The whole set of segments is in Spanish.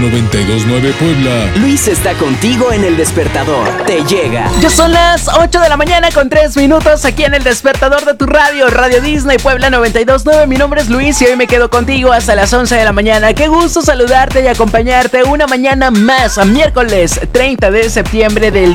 92.9 Puebla. Luis está contigo en El Despertador. Te llega. Ya son las 8 de la mañana con 3 minutos aquí en El Despertador de tu radio, Radio Disney Puebla 92.9. Mi nombre es Luis y hoy me quedo contigo hasta las 11 de la mañana. Qué gusto saludarte y acompañarte una mañana más, a miércoles 30 de septiembre del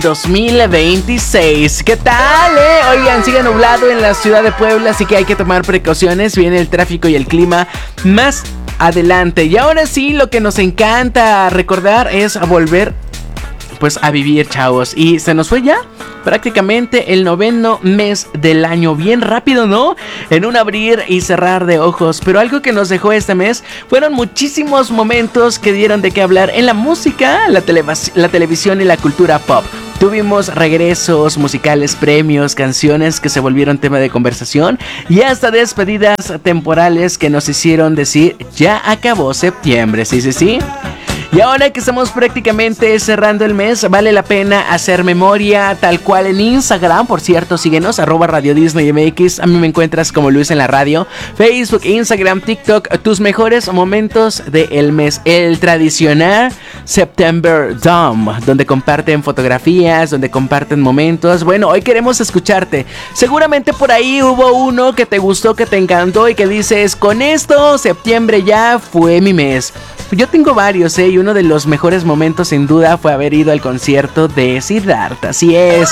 2026. ¿Qué tal, Oigan, sigue nublado en la ciudad de Puebla, así que hay que tomar precauciones. Viene el tráfico y el clima más adelante. Y ahora sí, lo que nos encanta recordar es volver pues a vivir, chavos. Y se nos fue ya prácticamente el 9º mes del año. Bien rápido, ¿no? En un abrir y cerrar de ojos. Pero algo que nos dejó este mes fueron muchísimos momentos que dieron de qué hablar en la música, la televisión y la cultura pop. Tuvimos regresos musicales, premios, canciones que se volvieron tema de conversación y hasta despedidas temporales que nos hicieron decir ya acabó septiembre, sí. Y ahora que estamos prácticamente cerrando el mes, vale la pena hacer memoria tal cual en Instagram. Por cierto, síguenos, @Radio Disney MX. A mí me encuentras como Luis en la radio. Facebook, Instagram, TikTok, tus mejores momentos del mes. El tradicional September Dumb, donde comparten fotografías, donde comparten momentos. Bueno, hoy queremos escucharte. Seguramente por ahí hubo uno que te gustó, que te encantó y que dices, con esto septiembre ya fue mi mes. Yo tengo varios, y uno de los mejores momentos sin duda fue haber ido al concierto de Siddhartha, así es.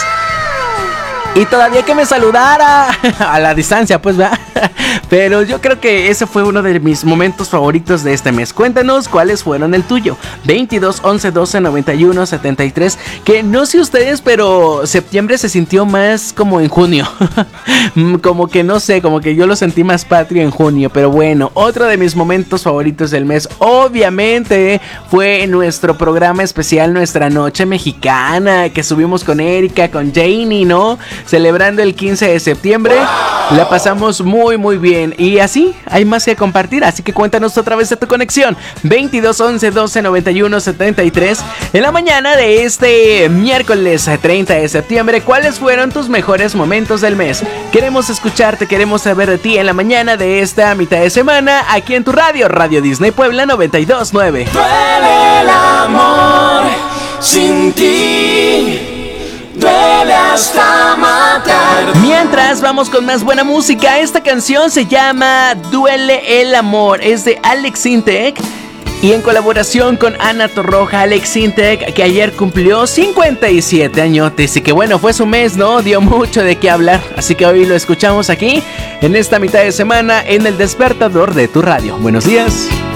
Y todavía que me saludara a la distancia, pues, ¿verdad? Pero yo creo que ese fue uno de mis momentos favoritos de este mes. Cuéntanos cuáles fueron el tuyo. 22 11 12 91 73. Que no sé ustedes, pero septiembre se sintió más como en junio. Como que no sé, como que yo lo sentí más patrio en junio. Pero bueno, otro de mis momentos favoritos del mes, obviamente, fue nuestro programa especial, nuestra noche mexicana, que subimos con Erika, con Janie, ¿no? Celebrando el 15 de septiembre. La pasamos muy bien. Y así, hay más que compartir. Así que cuéntanos otra vez de tu conexión. 22 11 12 91 73. En la mañana de este miércoles 30 de septiembre, ¿cuáles fueron tus mejores momentos del mes? Queremos escucharte, queremos saber de ti en la mañana de esta mitad de semana. Aquí en tu radio, Radio Disney Puebla 92.9. Duele el amor sin ti. Duele hasta matar. Mientras vamos con más buena música, esta canción se llama Duele el amor, es de Alex Intec y en colaboración con Ana Torroja. Alex Intec, que ayer cumplió 57 añotes y que bueno, fue su mes, ¿no? Dio mucho de qué hablar, así que hoy lo escuchamos aquí en esta mitad de semana en El Despertador de tu radio. Buenos días.